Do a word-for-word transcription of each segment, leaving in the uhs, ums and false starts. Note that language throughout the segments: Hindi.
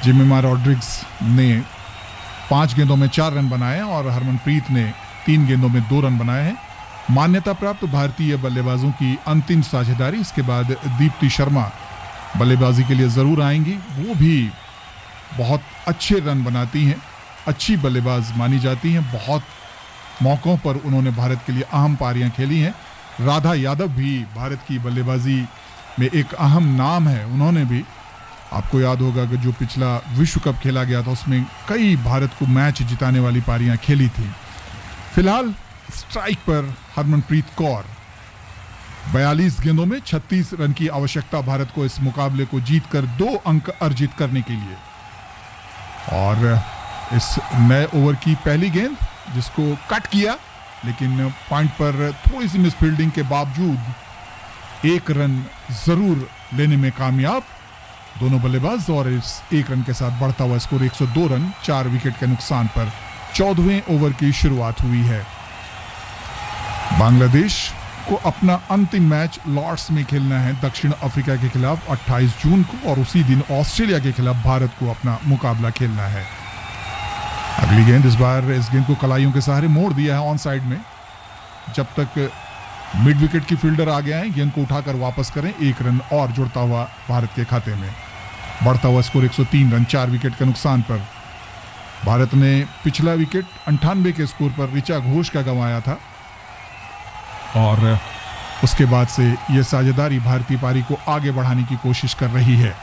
जेमिमा रॉड्रिग्स ने पाँच गेंदों में चार रन बनाए हैं और हरमनप्रीत ने तीन गेंदों में दो रन बनाए हैं। मान्यता प्राप्त भारतीय बल्लेबाजों की अंतिम साझेदारी, इसके बाद दीप्ति शर्मा बल्लेबाजी के लिए ज़रूर आएंगी। वो भी बहुत अच्छे रन बनाती हैं, अच्छी बल्लेबाज मानी जाती हैं। बहुत मौक़ों पर उन्होंने भारत के लिए अहम पारियां खेली हैं। राधा यादव भी भारत की बल्लेबाजी में एक अहम नाम है। उन्होंने भी, आपको याद होगा कि जो पिछला विश्व कप खेला गया था उसमें कई भारत को मैच जिताने वाली पारियां खेली थी। फिलहाल स्ट्राइक पर हरमनप्रीत कौर। बयालीस गेंदों में छत्तीस रन की आवश्यकता भारत को इस मुकाबले को जीतकर दो अंक अर्जित करने के लिए। और इस नए ओवर की पहली गेंद जिसको कट किया, लेकिन पॉइंट पर थोड़ी सी मिसफील्डिंग के बावजूद एक रन जरूर लेने में कामयाब दोनों बल्लेबाज। और इस एक रन के साथ बढ़ता हुआ स्कोर एक सौ दो रन चार विकेट के नुकसान पर चौदहवें ओवर की शुरुआत हुई है। बांग्लादेश को अपना अंतिम मैच लॉर्ड्स में खेलना है दक्षिण अफ्रीका के खिलाफ अट्ठाईस जून को, और उसी दिन ऑस्ट्रेलिया के खिलाफ भारत को अपना मुकाबला खेलना है। अगली गेंद, इस बार इस गेंद को कलाइयों के सहारे मोड़ दिया है ऑन साइड में। जब तक मिड विकेट की फील्डर आ गए हैं, गेंद को उठाकर वापस करें, एक रन और जुड़ता हुआ भारत के खाते में। बढ़ता हुआ स्कोर एक सौ तीन रन चार विकेट के नुकसान पर। भारत ने पिछला विकेट अंठानवे के स्कोर पर ऋचा घोष का गंवाया था और उसके बाद से यह साझेदारी भारतीय पारी को आगे बढ़ाने की कोशिश कर रही है।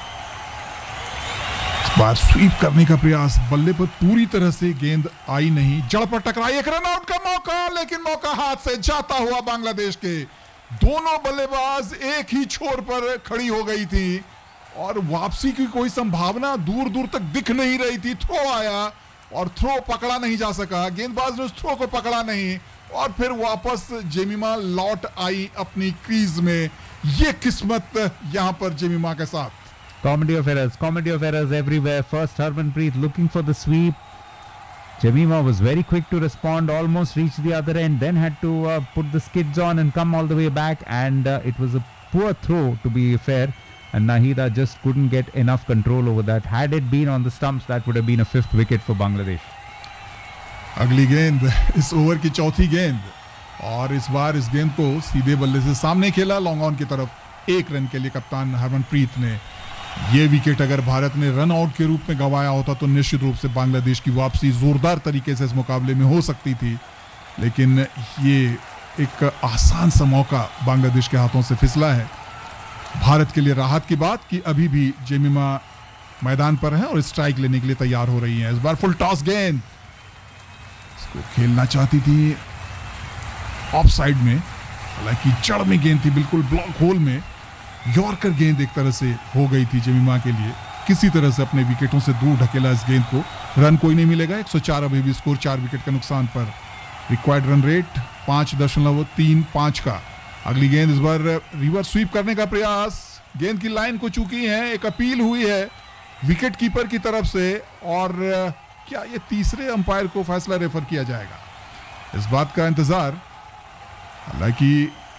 इस बार स्वीप करने का प्रयास, बल्ले पर पूरी तरह से गेंद आई नहीं, जड़ पर टकराई, एक रन आउट का मौका, लेकिन मौका हाथ से जाता हुआ बांग्लादेश के। दोनों बल्लेबाज एक ही छोर पर खड़ी हो गई थी और वापसी की कोई संभावना दूर दूर तक दिख नहीं रही थी। थ्रो आया और थ्रो पकड़ा नहीं जा सका, गेंदबाज ने उस थ्रो को पकड़ा नहीं और फिर वापस जेमिमा लौट आई अपनी क्रीज में। ये किस्मत यहां पर जेमिमा के साथ। Comedy of errors, comedy of errors everywhere. First Harmanpreet looking for the sweep. Jemima was very quick to respond, almost reached the other end, then had to uh, put the skids on and come all the way back, and uh, it was a poor throw to be fair, and Nahida just couldn't get enough control over that. Had it been on the stumps, that would have been a fifth wicket for Bangladesh. अगली गेंद, इस ओवर की चौथी गेंद, और इस बार इस गेंद को सीधे बल्ले से सामने खेला लॉन्ग ऑन की तरफ। एक रन के लिए कप्तान हरमनप्रीत ने। ये विकेट अगर भारत ने रन आउट के रूप में गंवाया होता तो निश्चित रूप से बांग्लादेश की वापसी जोरदार तरीके से इस मुकाबले में हो सकती थी, लेकिन ये एक आसान सा मौका बांग्लादेश के हाथों से फिसला है। भारत के लिए राहत की बात कि अभी भी जेमिमा मैदान पर है और स्ट्राइक लेने के लिए तैयार हो रही है। इस बार फुल टॉस गेंद, इसको खेलना चाहती थी ऑफ साइड में, हालांकि जड़ में गेंद थी, बिल्कुल ब्लॉक होल में। यॉर्कर गेंद एक तरह से हो गई थी जेमिमा के लिए, किसी तरह से अपने विकेटों से दूर ढकेला इस गेंद को। रन कोई नहीं मिलेगा, एक सौ चार अभी भी स्कोर चार विकेट के नुकसान पर। रिक्वायर्ड रन रेट पाँच दशमलव तीन पाँच का। अगली गेंद, इस बार रिवर्स स्वीप करने का प्रयास, गेंद की लाइन को चूकी है, एक अपील हुई है विकेट कीपर की तरफ से, और क्या ये तीसरे अंपायर को फैसला रेफर किया जाएगा, इस बात का इंतजार। हालांकि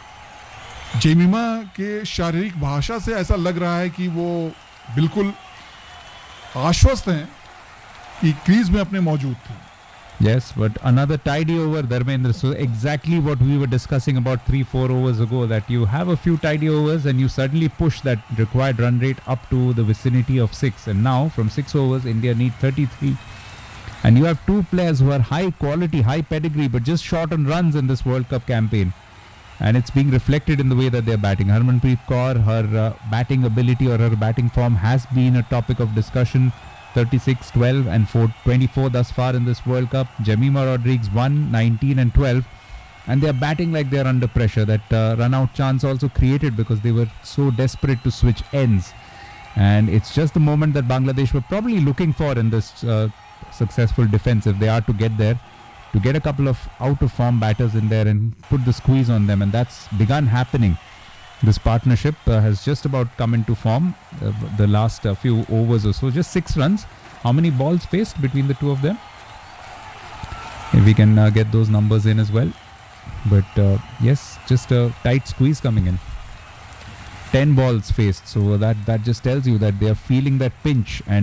जेमिमा के शारीरिक भाषा से ऐसा लग रहा है कि वो बिल्कुल आश्वस्त हैं कि क्रीज में अपने मौजूद थे। Yes, but another tidy over, Dharmendra. So exactly what we were discussing about three, four overs ago, that you have a few tidy overs and you suddenly push that required run rate up to the vicinity of six. And now from six overs, India need thirty-three. And you have two players who are high quality, high pedigree, but just short on runs in this World Cup campaign. And it's being reflected in the way that they're batting. Harmanpreet Kaur, her uh, batting ability or her batting form has been a topic of discussion. thirty-six, twelve and four, twenty-four thus far in this World Cup. Jemima Rodrigues one, nineteen and twelve. And they're batting like they're under pressure. That uh, run out chance also created because they were so desperate to switch ends. And it's just the moment that Bangladesh were probably looking for in this uh, successful defense, if they are to get there, to get a couple of out of form batters in there and put the squeeze on them. And that's begun happening. This partnership uh, has just about come into form uh, the last uh, few overs or so. Just six runs. How many balls faced between the two of them? If we can uh, get those numbers in as well. But uh, yes, just a tight squeeze coming in. ten balls faced. So that, that just tells you that they are feeling that pinch. And